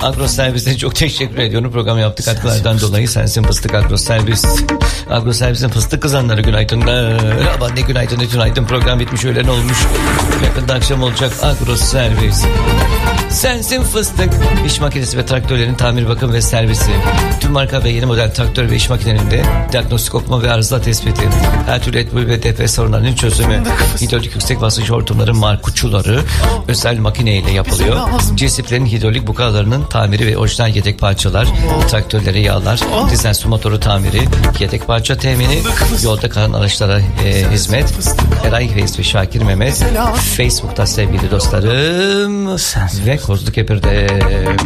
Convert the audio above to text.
Agro Servis'e çok teşekkür ediyorum. Program yaptık katkılardan dolayı. Sensin Fıstık Agro Servis. Agro Servis'in fıstık kızanları günaydınlar. Aman ne günaydın ne günaydın. Program bitmiş, öğlen olmuş. Yakında akşam olacak. Agro Servis. Sensin Fıstık. İş makinesi ve traktörlerin tamir, bakım ve servisi. Tüm marka ve yeni model traktör ve iş makinelerinde diagnostik okuma ve arıza tespiti. Her türlü etbül ve defne sorunlarının çözümü. Hidrolik yüksek basınç hortumların markuçuları özel makine ile yapılıyor. Cisiplerin hidrolik bukalarının tamiri ve orijinal yedek parçalar. Traktörlere yağlar. Dizel su motoru tamiri. Yedek parça temini. Yolda kalan araçlara hizmet. Eray Reis ve Şakir Mehmet. Facebook'ta sevgili dostlarım. Ve Kozlu Kepir'de.